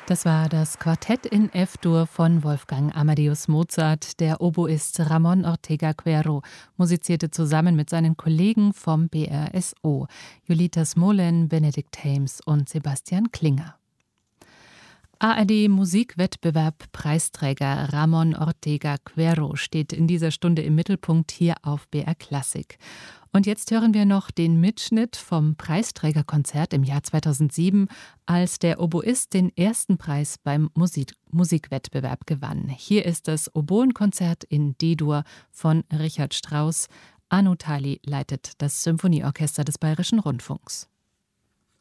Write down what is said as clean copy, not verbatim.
Das war das Quartett in F-Dur von Wolfgang Amadeus Mozart. Der Oboist Ramón Ortega Quero musizierte zusammen mit seinen Kollegen vom BRSO, Julita Smolen, Benedikt Helms und Sebastian Klinger. ARD-Musikwettbewerb Preisträger Ramón Ortega Quero steht in dieser Stunde im Mittelpunkt hier auf BR Klassik. Und jetzt hören wir noch den Mitschnitt vom Preisträgerkonzert im Jahr 2007, als der Oboist den ersten Preis beim Musikwettbewerb gewann. Hier ist das Oboenkonzert in D-Dur von Richard Strauss. Anu Tali leitet das Symphonieorchester des Bayerischen Rundfunks.